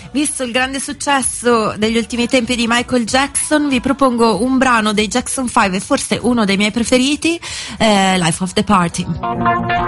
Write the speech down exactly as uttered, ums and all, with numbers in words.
Visto il grande successo degli ultimi tempi di Michael Jackson, vi propongo un brano dei Jackson five e forse uno dei miei preferiti, eh, Life of the Party.